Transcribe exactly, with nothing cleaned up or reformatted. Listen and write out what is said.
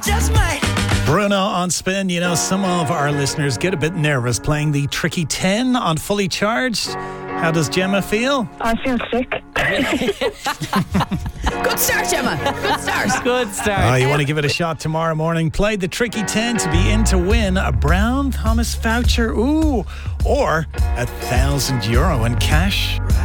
Just might. Bruno on Spin. You know, some of our listeners get a bit nervous playing the tricky ten on Fully Charged. How does Gemma feel? I feel sick. Good start, Gemma. Good start. Good start. Oh, you want to give it a shot tomorrow morning? Play the tricky ten to be in to win a Brown Thomas voucher. Ooh, or a thousand euro in cash.